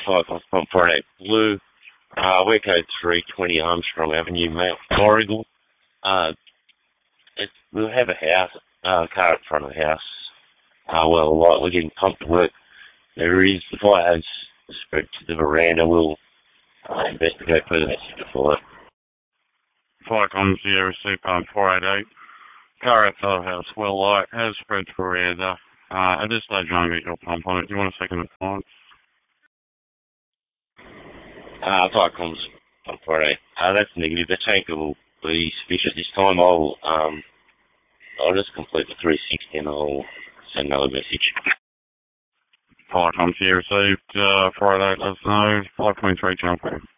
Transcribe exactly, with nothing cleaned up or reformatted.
five Pump Friday Blue, uh, we're code three twenty Armstrong Avenue, Mount Warrigal. Uh, it, we'll have a house, uh, car in front of the house. Uh, well, like, we're getting pumped to work. There is, the fire has spread to the veranda. We'll uh, investigate further to follow. Fire comms here, receive pump four eight eight. Car outside the house, well light, has spread to veranda. Uh, at this stage, you want to get your pump on it. Do you want a second response? Uh, fire comms Pump four eight eight. Uh, that's negative. The tanker will be suspicious this time. I'll, um, I'll just complete the three sixty and I'll send another message. Fire comms here, received, uh, four eight eight, let us know, five point three jump.